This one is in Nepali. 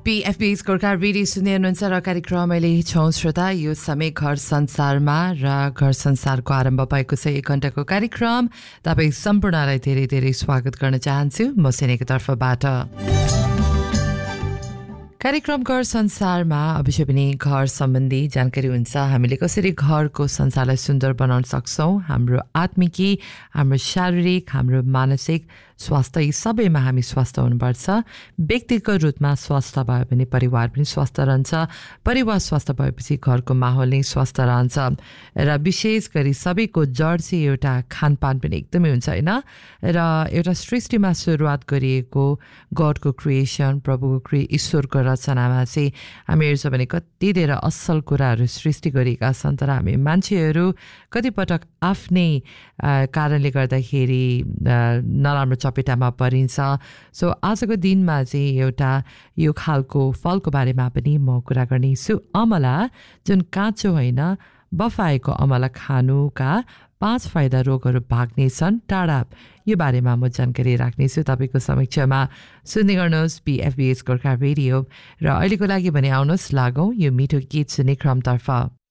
PFB's गोर्खा रेडियो सुन्दै हुनुहुन्छ र कार्यक्रम अहिले छौँ श्रोता यो समय घर संसारमा र घर संसारको आरम्भ भएको छ 1 घण्टाको कार्यक्रम तपाईँ सम्पूर्णलाई धेरै धेरै स्वागत गर्न चाहन्छु म सेनेको तर्फबाट कार्यक्रम घर संसारमा अवश्य पनि घर सम्बन्धी जानकारी हुन्छ हामीले कसरी घरको संसारलाई सुन्दर बनाउन सक्छौं हाम्रो आत्मिकी हाम्रो शारीरिक हाम्रो मानसिक स्वास्थ्य यी सबैमा हामी स्वस्थ हुनुपर्छ व्यक्तिगत रूपमा स्वस्थ भयो भने परिवार पनि स्वस्थ रहन्छ परिवार स्वस्थ भएपछि घरको माहौल नै स्वस्थ रहन्छ र विशेष गरी सबैको जड चाहिँ एउटा खानपान पनि एकदमै हुन्छ हैन र एउटा सृष्टिमा सुरुवात गरिएको गडको क्रिएसन प्रभुको ईश्वरको रचनामा चाहिँ हामी हेर्छौँ भने कति धेरै असल कुराहरू सृष्टि गरेका छन् तर हामी मान्छेहरू कतिपटक आफ्नै कारणले गर्दाखेरि नराम्रो चपेटामा परिन्छ सो आजको दिनमा चाहिँ एउटा यो खालको फलको बारेमा पनि म कुरा गर्नेछु अमला जुन काँचो होइन बफाएको अमला खानुका 5 फाइदा रोगहरू भाग्नेछन् टाढा यो बारेमा म जानकारी राख्नेछु तपाईको समक्षमा सुन्दै गर्नुहोस् PFB's गोर्खा रेडियो र अहिलेको लागि भने आउनुहोस् लागौं यो मिठो गीत सुन्ने क्रमतर्फ